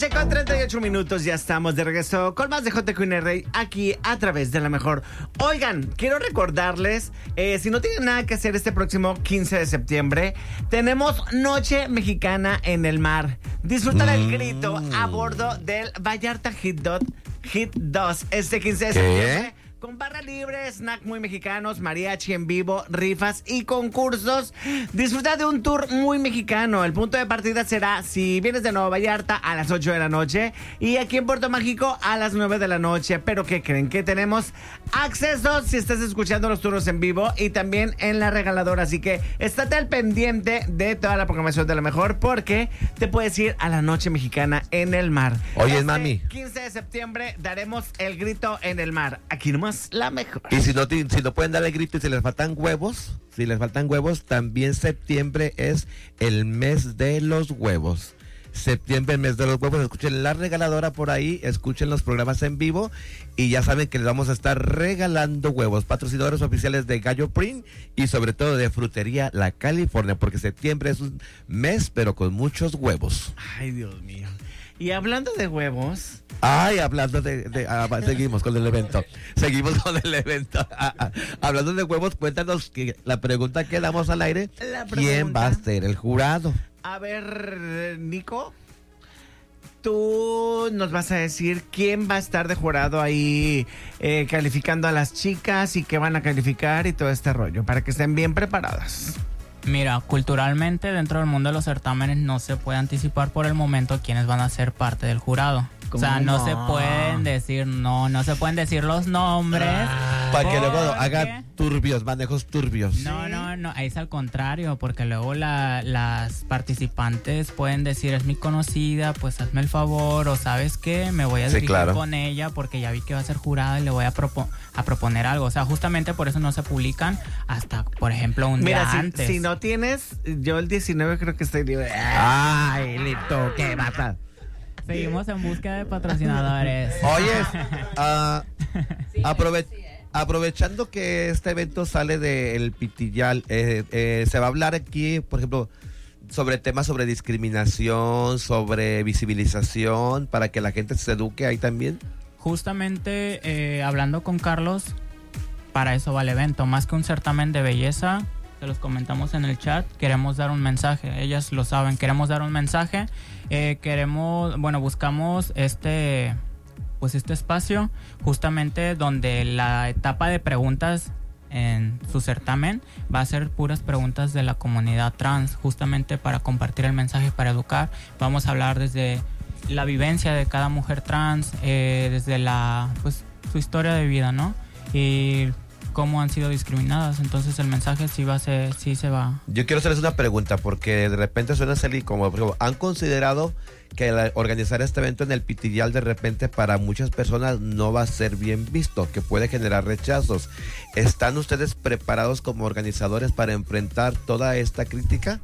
noche con 38 minutos, ya estamos de regreso con más de JQNR aquí a través de La Mejor. Oigan, quiero recordarles, si no tienen nada que hacer este próximo 15 de septiembre, tenemos Noche Mexicana en el Mar. Disfruta del grito a bordo del Vallarta Hit 2 este 15 de septiembre. Con barra libre, snack muy mexicanos, mariachi en vivo, rifas y concursos. Disfruta de un tour muy mexicano. El punto de partida será, si vienes de Nueva Vallarta, a las 8 de la noche. Y aquí en Puerto Mágico a las 9 de la noche. Pero ¿qué creen? Que tenemos acceso si estás escuchando los turnos en vivo y también en la regaladora. Así que estate al pendiente de toda la programación de La Mejor, porque te puedes ir a la Noche Mexicana en el Mar. Oye, mami, 15 de septiembre daremos el grito en el mar. Aquí nomás La Mejor. y si no pueden dar el grito y si les faltan huevos, también septiembre es el mes de los huevos. Septiembre, el mes de los huevos. Escuchen la regaladora por ahí, escuchen los programas en vivo y ya saben que les vamos a estar regalando huevos. Patrocinadores oficiales de Gallo Print y sobre todo de Frutería La California, porque septiembre es un mes pero con muchos huevos. Ay, Dios mío. Y hablando de huevos... Ay, hablando seguimos con el evento. Hablando de huevos, cuéntanos que la pregunta que damos al aire, ¿quién va a ser el jurado? A ver, Nico, tú nos vas a decir quién va a estar de jurado ahí calificando a las chicas y qué van a calificar y todo este rollo, para que estén bien preparadas. Mira, culturalmente dentro del mundo de los certámenes no se puede anticipar por el momento quiénes van a ser parte del jurado. O sea, no se pueden decir, no se pueden decir los nombres. Para que luego hagan manejos turbios. No, ahí es al contrario, porque luego las participantes pueden decir, es mi conocida, pues hazme el favor, o ¿sabes qué? Me voy a dirigir con ella porque ya vi que va a ser jurada y le voy a proponer algo. O sea, justamente por eso no se publican hasta, por ejemplo, un día antes. Si no tienes, yo el 19 creo que estoy libre. Ay, listo, ¿qué pasa? Seguimos en búsqueda de patrocinadores. Oye, aprovechando que este evento sale del Pitillal, se va a hablar aquí, por ejemplo, sobre temas sobre discriminación, sobre visibilización, para que la gente se eduque ahí también. Justamente hablando con Carlos, para eso va el evento, más que un certamen de belleza. Se los comentamos en el chat, queremos dar un mensaje, ellas lo saben, queremos dar un mensaje, buscamos este espacio justamente donde la etapa de preguntas en su certamen va a ser puras preguntas de la comunidad trans, justamente para compartir el mensaje, para educar. Vamos a hablar desde la vivencia de cada mujer trans, desde su historia de vida, ¿no? Y cómo han sido discriminadas. Entonces el mensaje sí se va. Yo quiero hacerles una pregunta, porque de repente suena salir como, por ejemplo, ¿han considerado que organizar este evento en el Pitillal de repente para muchas personas no va a ser bien visto, que puede generar rechazos? ¿Están ustedes preparados como organizadores para enfrentar toda esta crítica?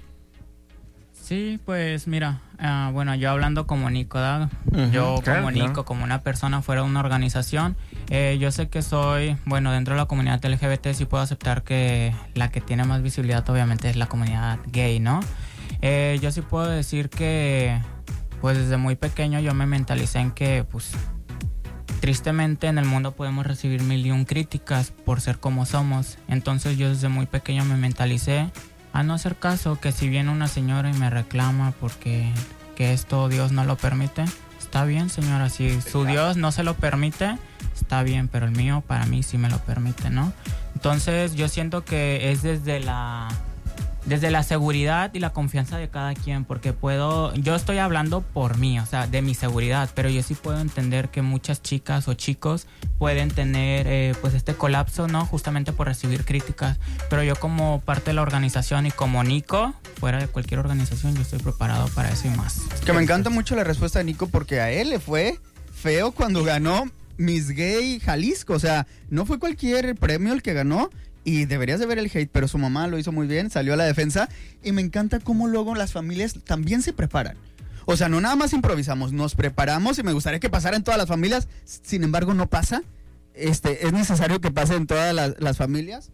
Sí, pues mira, yo hablando como Nico, ¿verdad? Nico, como una persona fuera de una organización, yo sé que soy, dentro de la comunidad LGBT sí puedo aceptar que la que tiene más visibilidad obviamente es la comunidad gay, ¿no? Yo sí puedo decir que, pues desde muy pequeño yo me mentalicé en que, pues, tristemente en el mundo podemos recibir 1001 críticas por ser como somos. Entonces yo desde muy pequeño me mentalicé a no hacer caso, que si viene una señora y me reclama porque que esto Dios no lo permite, está bien, señora, si su Dios no se lo permite, está bien, pero el mío para mí sí me lo permite, ¿no? Entonces yo siento que es desde la seguridad y la confianza de cada quien, porque yo estoy hablando por mí, o sea, de mi seguridad, pero yo sí puedo entender que muchas chicas o chicos pueden tener este colapso, ¿no? Justamente por recibir críticas, pero yo como parte de la organización y como Nico, fuera de cualquier organización, yo estoy preparado para eso y más. Que me encanta mucho la respuesta de Nico, porque a él le fue feo cuando ganó Miss Gay Jalisco, o sea, no fue cualquier premio el que ganó. Y deberías de ver el hate, pero su mamá lo hizo muy bien, salió a la defensa. Y me encanta cómo luego las familias también se preparan. O sea, no nada más improvisamos, nos preparamos y me gustaría que pasara en todas las familias. Sin embargo, no pasa. Es necesario que pase en todas las familias.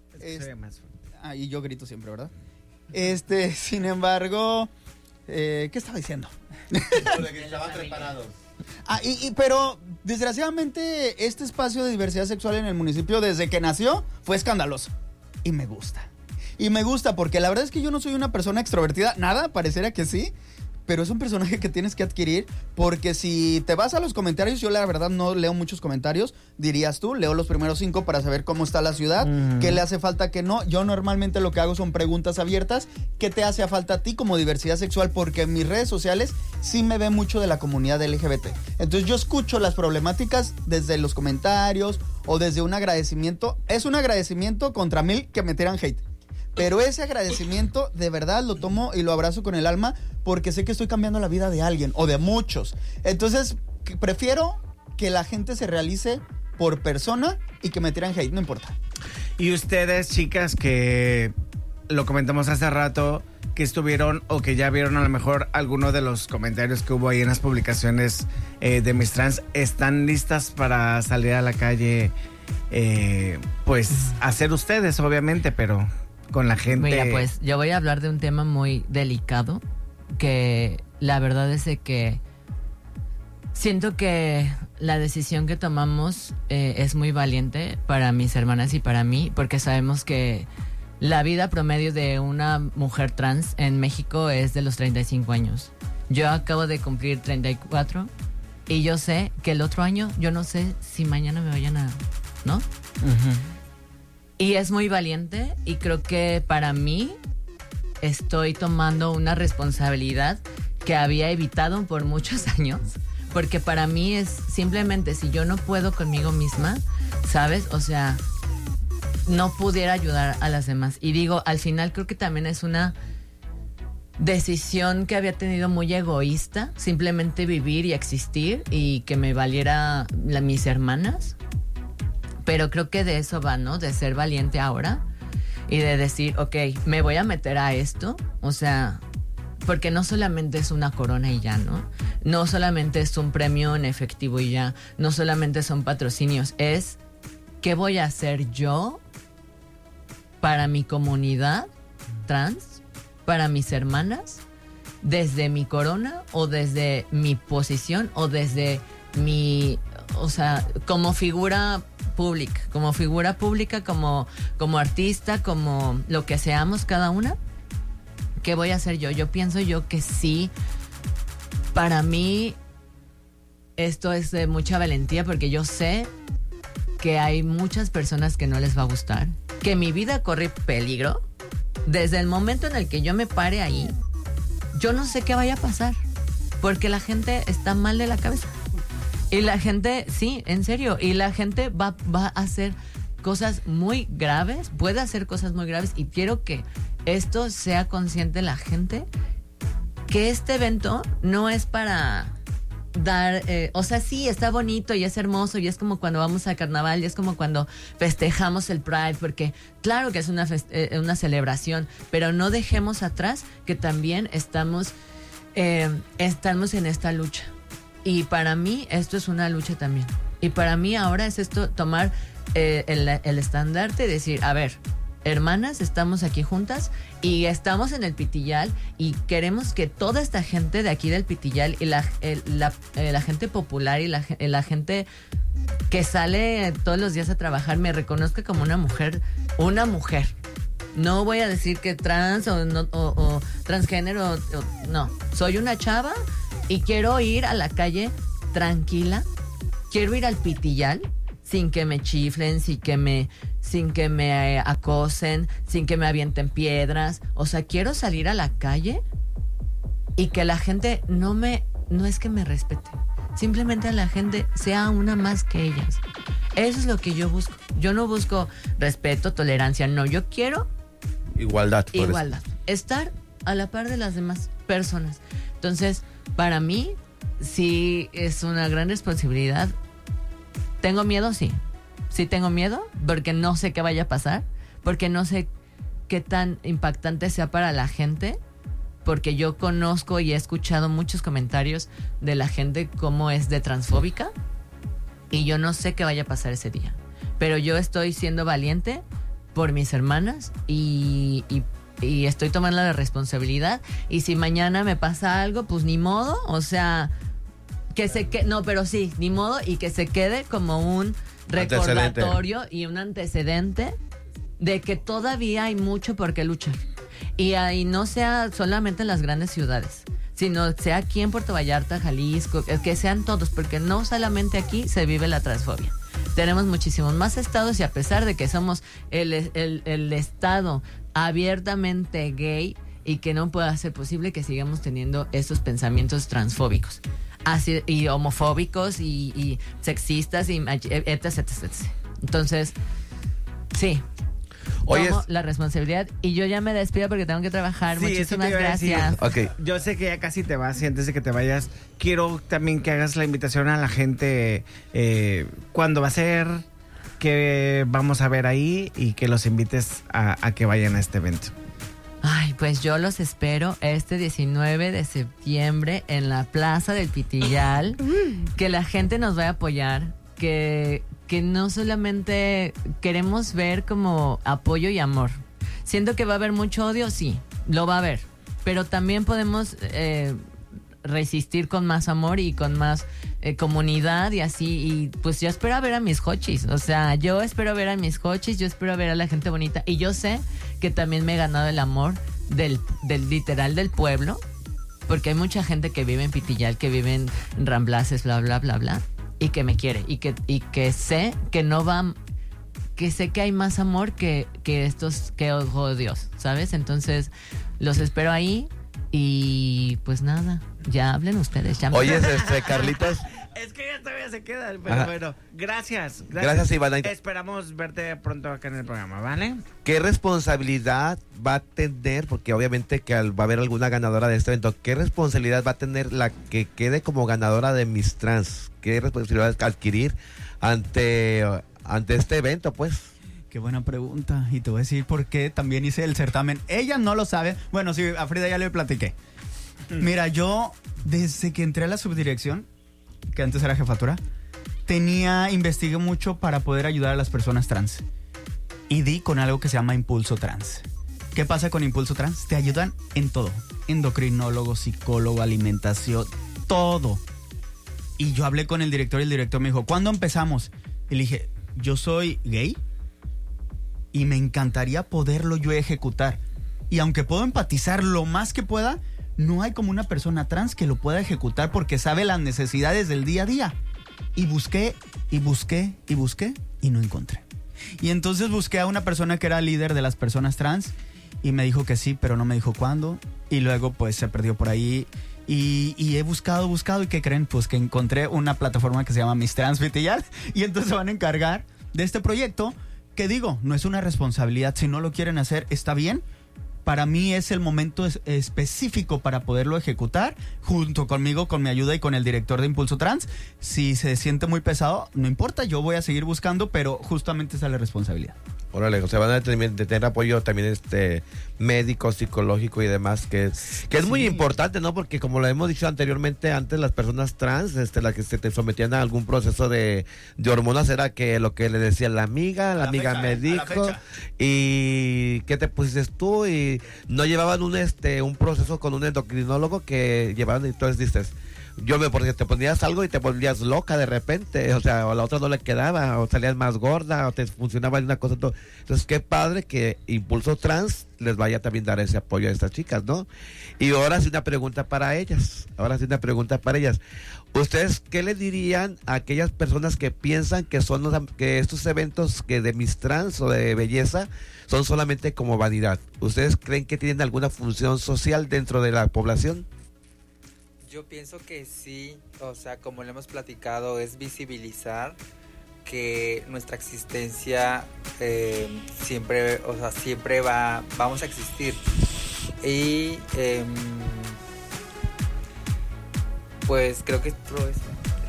Y yo grito siempre, ¿verdad? Sin embargo, ¿qué estaba diciendo? Estaban preparados. Pero desgraciadamente este espacio de diversidad sexual en el municipio desde que nació fue escandaloso. Y me gusta. Y me gusta porque la verdad es que yo no soy una persona extrovertida. Nada, pareciera que sí. Pero es un personaje que tienes que adquirir porque si te vas a los comentarios, yo la verdad no leo muchos comentarios, dirías tú, leo los primeros 5 para saber cómo está la ciudad, qué le hace falta, qué no. Yo normalmente lo que hago son preguntas abiertas, ¿qué te hace falta a ti como diversidad sexual? Porque en mis redes sociales sí me ve mucho de la comunidad LGBT. Entonces yo escucho las problemáticas desde los comentarios o desde un agradecimiento. Es un agradecimiento contra 1000 que me tiran hate. Pero ese agradecimiento de verdad lo tomo y lo abrazo con el alma porque sé que estoy cambiando la vida de alguien o de muchos. Entonces, prefiero que la gente se realice por persona y que me tiran hate, no importa. Y ustedes, chicas, que lo comentamos hace rato, que estuvieron o que ya vieron a lo mejor alguno de los comentarios que hubo ahí en las publicaciones de Miss Trans, ¿están listas para salir a la calle? Pues hacer ustedes, obviamente, pero con la gente. Mira, pues yo voy a hablar de un tema muy delicado, que la verdad es de que siento que la decisión que tomamos es muy valiente para mis hermanas y para mí, porque sabemos que la vida promedio de una mujer trans en México es de los 35 años. Yo acabo de cumplir 34 y yo sé que el otro año, yo no sé si mañana me vayan a... ¿no? Uh-huh. Y es muy valiente y creo que para mí estoy tomando una responsabilidad que había evitado por muchos años, porque para mí es simplemente si yo no puedo conmigo misma, ¿sabes? O sea, no pudiera ayudar a las demás. Y digo, al final creo que también es una decisión que había tenido muy egoísta, simplemente vivir y existir y que me valiera mis hermanas. Pero creo que de eso va, ¿no? De ser valiente ahora y de decir, ok, me voy a meter a esto. O sea, porque no solamente es una corona y ya, ¿no? No solamente es un premio en efectivo y ya. No solamente son patrocinios. Es, ¿qué voy a hacer yo para mi comunidad trans? Para mis hermanas, desde mi corona o desde mi posición o desde mi... O sea, como figura pública, como artista, como lo que seamos cada una, ¿qué voy a hacer yo? Yo pienso yo que sí, para mí esto es de mucha valentía porque yo sé que hay muchas personas que no les va a gustar, que mi vida corre peligro. Desde el momento en el que yo me pare ahí, yo no sé qué vaya a pasar, porque la gente está mal de la cabeza. Y la gente, sí, en serio, y la gente va a hacer cosas muy graves, puede hacer cosas muy graves, y quiero que esto sea consciente la gente, que este evento no es para dar, o sea, sí, está bonito y es hermoso, y es como cuando vamos al carnaval, y es como cuando festejamos el Pride, porque claro que es una celebración, pero no dejemos atrás que también estamos en esta lucha. Y para mí esto es una lucha también. Y para mí ahora es esto, tomar el estandarte y decir, a ver, hermanas, estamos aquí juntas y estamos en el Pitillal y queremos que toda esta gente de aquí del Pitillal y la gente popular y la gente que sale todos los días a trabajar me reconozca como una mujer. No voy a decir que trans o transgénero, no. Soy una chava y quiero ir a la calle tranquila. Quiero ir al Pitillal sin que me chiflen, sin que me acosen, sin que me avienten piedras. O sea, quiero salir a la calle y que la gente no es que me respete. Simplemente la gente sea una más que ellas. Eso es lo que yo busco. Yo no busco respeto, tolerancia, no. Yo quiero igualdad. Estar a la par de las demás personas. Entonces, para mí, sí es una gran responsabilidad. ¿Tengo miedo? Sí. Sí tengo miedo porque no sé qué vaya a pasar, porque no sé qué tan impactante sea para la gente, porque yo conozco y he escuchado muchos comentarios de la gente cómo es de transfóbica y yo no sé qué vaya a pasar ese día. Pero yo estoy siendo valiente por mis hermanas y y estoy tomando la responsabilidad. Y si mañana me pasa algo, pues ni modo, o sea, ni modo, y que se quede como un recordatorio y un antecedente de que todavía hay mucho por qué luchar. Y ahí no sea solamente en las grandes ciudades, sino sea aquí en Puerto Vallarta, Jalisco, que sean todos, porque no solamente aquí se vive la transfobia. Tenemos muchísimos más estados y a pesar de que somos el estado abiertamente gay y que no pueda ser posible que sigamos teniendo estos pensamientos transfóbicos. Así, y homofóbicos y sexistas y etc. Entonces, sí. Tomo la responsabilidad y yo ya me despido porque tengo que trabajar. Sí, muchísimas gracias. Okay. Yo sé que ya casi te vas y antes de que te vayas, quiero también que hagas la invitación a la gente cuándo va a ser, qué vamos a ver ahí y que los invites a que vayan a este evento. Ay, pues yo los espero este 19 de septiembre en la Plaza del Pitillal. Que la gente nos vaya a apoyar, que no solamente queremos ver como apoyo y amor. Siento que va a haber mucho odio, sí, lo va a haber. Pero también podemos resistir con más amor y con más comunidad y así. Y pues yo espero ver a mis hochis. O sea, yo espero ver a mis hochis, yo espero ver a la gente bonita. Y yo sé que también me he ganado el amor del literal del pueblo. Porque hay mucha gente que vive en Pitillal, que vive en Ramblaces, bla, bla, bla, bla. Y que me quiere. Y que sé que no va... Que sé que hay más amor que estos... Que odios, ¿sabes? Entonces, los espero ahí. Y pues nada, ya hablen ustedes. Ya Oye, Carlitos. Es que ya todavía se queda, pero bueno, gracias. Gracias, Ivana. Esperamos verte pronto acá en el programa, ¿vale? ¿Qué responsabilidad va a tener? Porque obviamente que va a haber alguna ganadora de este evento. ¿Qué responsabilidad va a tener la que quede como ganadora de Miss Trans? ¿Qué responsabilidad va a adquirir ante este evento, pues? Qué buena pregunta. Y te voy a decir por qué también hice el certamen. Ella no lo sabe. Bueno, sí, a Frida ya le platiqué. Mira, yo desde que entré a la subdirección, que antes era jefatura, investigué mucho para poder ayudar a las personas trans. Y di con algo que se llama Impulso Trans. ¿Qué pasa con Impulso Trans? Te ayudan en todo. Endocrinólogo, psicólogo, alimentación, todo. Y yo hablé con el director y el director me dijo, ¿cuándo empezamos? Y le dije, yo soy gay y me encantaría poderlo yo ejecutar. Y aunque puedo empatizar lo más que pueda, no hay como una persona trans que lo pueda ejecutar porque sabe las necesidades del día a día. Y busqué, y busqué, y busqué, y no encontré. Y entonces busqué a una persona que era líder de las personas trans y me dijo que sí, pero no me dijo cuándo. Y luego pues se perdió por ahí. Y he buscado, ¿y qué creen? Pues que encontré una plataforma que se llama Miss Trans Pitillal y entonces se van a encargar de este proyecto que digo, no es una responsabilidad, si no lo quieren hacer está bien. Para mí es el momento específico para poderlo ejecutar, junto conmigo, con mi ayuda y con el director de Impulso Trans. Si se siente muy pesado, no importa, yo voy a seguir buscando, pero justamente esa es la responsabilidad. Órale, o sea, van a tener apoyo también médico, psicológico y demás, que es muy importante, ¿no? Porque como lo hemos dicho anteriormente, antes las personas trans, las que se sometían a algún proceso de hormonas, era que lo que le decía la amiga me dijo, y ¿qué te pusiste tú? Y no llevaban un proceso con un endocrinólogo que llevaban, y entonces dices, porque te ponías algo y te volvías loca de repente, o sea, o a la otra no le quedaba, o salías más gorda, o te funcionaba una cosa. Entonces, qué padre que Impulso Trans les vaya también a dar ese apoyo a estas chicas, ¿no? Y ahora sí una pregunta para ellas. ¿Ustedes qué le dirían a aquellas personas que piensan que que estos eventos que de Miss Trans o de belleza son solamente como vanidad? ¿Ustedes creen que tienen alguna función social dentro de la población? Yo pienso que sí, o sea, como lo hemos platicado, es visibilizar que nuestra existencia siempre vamos a existir. Y pues creo que es todo eso.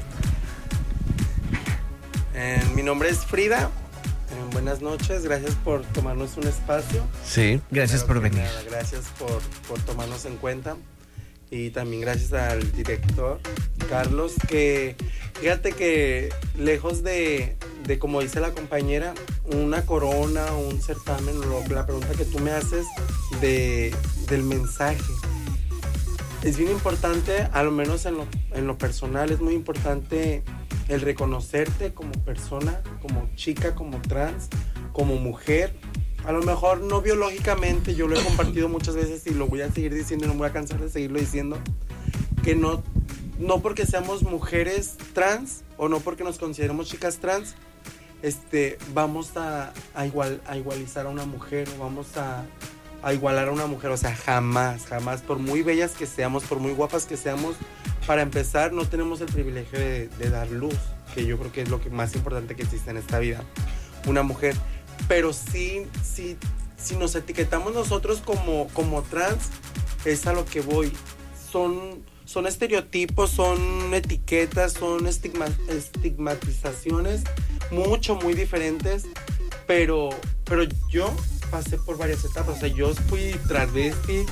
Mi nombre es Frida. Buenas noches, gracias por tomarnos un espacio. Sí, gracias por venir. Gracias por tomarnos en cuenta. Y también gracias al director Carlos, que fíjate que lejos de como dice la compañera, una corona, un certamen, la pregunta que tú me haces del mensaje. Es bien importante, a lo menos en lo personal, es muy importante el reconocerte como persona, como chica, como trans, como mujer. A lo mejor no biológicamente, yo lo he compartido muchas veces y lo voy a seguir diciendo y no me voy a cansar de seguirlo diciendo, que no porque seamos mujeres trans o no porque nos consideremos chicas trans, vamos a igualizar a una mujer o vamos a igualar a una mujer. O sea, jamás, por muy bellas que seamos, por muy guapas que seamos, para empezar no tenemos el privilegio de dar luz, que yo creo que es lo que más importante que existe en esta vida, una mujer. Pero sí, si nos etiquetamos nosotros como trans, es a lo que voy. Son estereotipos, son etiquetas, son estigmatizaciones muy diferentes, pero yo pasé por varias etapas. O sea, yo fui travesti,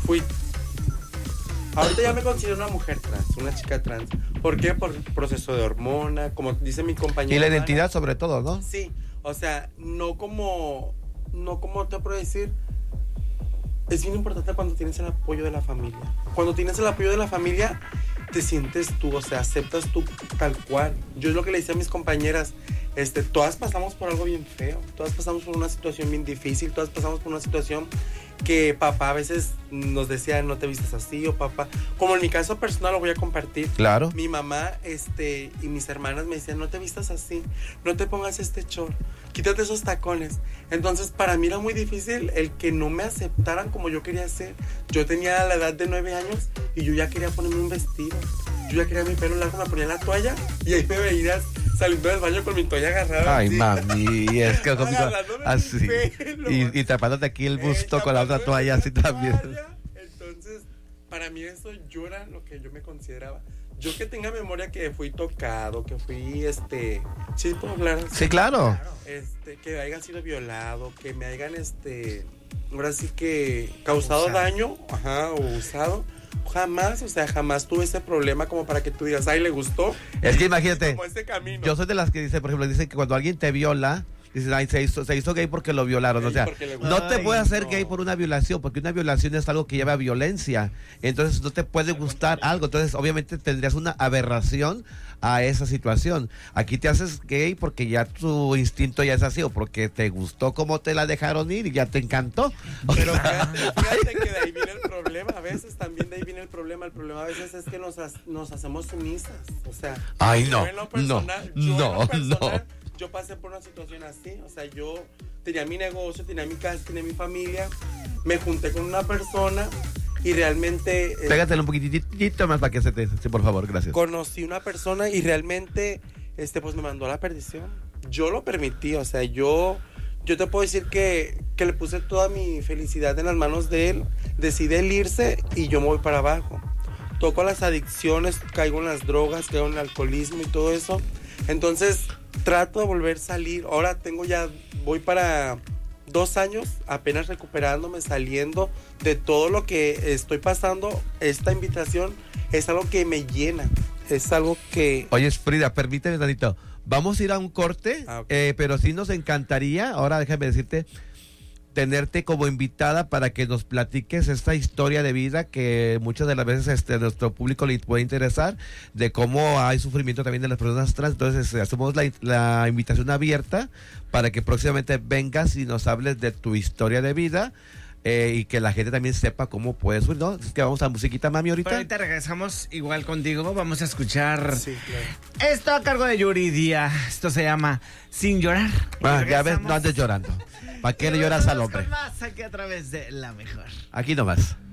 ahorita ya me considero una mujer trans, una chica trans. ¿Por qué? Por proceso de hormona, como dice mi compañera. Y la identidad sobre todo, ¿no? Sí, o sea, no como te puedo decir. Es bien importante cuando tienes el apoyo de la familia. Cuando tienes el apoyo de la familia, te sientes tú, o sea, aceptas tú tal cual. Yo es lo que le decía a mis compañeras, todas pasamos por algo bien feo, todas pasamos por una situación bien difícil, todas pasamos por una situación que papá a veces nos decía, no te vistas así, o papá, como en mi caso personal lo voy a compartir. Claro. Mi mamá, y mis hermanas me decían, no te vistas así, no te pongas este short, quítate esos tacones. Entonces, para mí era muy difícil el que no me aceptaran como yo quería ser. Yo tenía la edad de 9 años y yo ya quería ponerme un vestido. Yo ya quería mi pelo largo, me ponía la toalla y ahí me veías saliendo del baño con mi toalla agarrada. Ay, así. Mami, es que Agarrándome así. mi pelo. Y tapándote aquí el busto con la otra toalla así también. Entonces, para mí eso yo era lo que yo me consideraba. Yo que tenga memoria que fui tocado, que fui, ¿sí puedo hablar? Sí, claro. Que haya sido violado, que me hayan, ahora sí que causado daño, o usado. Jamás, o sea, jamás tuve ese problema como para que tú digas, ay, le gustó. Es que imagínate, como ese camino. yo soy de las que dice, por ejemplo, dicen que cuando alguien te viola, dicen, ay, se hizo gay porque lo violaron. O sea, no te puedes hacer gay por una violación, porque una violación es algo que lleva a violencia. Entonces no te puede gustar algo. Entonces, obviamente, tendrías una aberración a esa situación. Aquí te haces gay porque ya tu instinto ya es así, o porque te gustó cómo te la dejaron ir y ya te encantó. Pero fíjate que de ahí viene el problema. A veces también de ahí viene el problema. El problema a veces es que nos hacemos sumisas. O sea, ay, no, no. Yo pasé por una situación así, o sea, yo tenía mi negocio, tenía mi casa, tenía mi familia, me junté con una persona y realmente... Pégatelo un poquitito más para que se te... Sí, por favor, gracias. Conocí una persona y realmente, pues me mandó a la perdición. Yo lo permití, o sea, yo te puedo decir que le puse toda mi felicidad en las manos de él, decide él irse y yo me voy para abajo. Toco las adicciones, caigo en las drogas, caigo en el alcoholismo y todo eso. Entonces... trato de volver a salir. Ahora voy para 2 años apenas recuperándome, saliendo de todo lo que estoy pasando. Esta invitación es algo que me llena, es algo que... Oye, Frida, permíteme tantito. Vamos a ir a un corte, okay. Pero sí nos encantaría, ahora déjame decirte, tenerte como invitada para que nos platiques esta historia de vida que muchas de las veces a nuestro público le puede interesar, de cómo hay sufrimiento también de las personas trans. Entonces hacemos la invitación abierta para que próximamente vengas y nos hables de tu historia de vida. Y que la gente también sepa cómo puedes subir, ¿no? Es que vamos a musiquita, mami, ahorita. Pero ahorita regresamos igual contigo. Vamos a escuchar claro. Esto a cargo de Yuridia. Esto se llama Sin Llorar. Ya ves, no andes llorando. ¿Para qué le lloras al hombre? Con más aquí a través de La Mejor. Aquí nomás.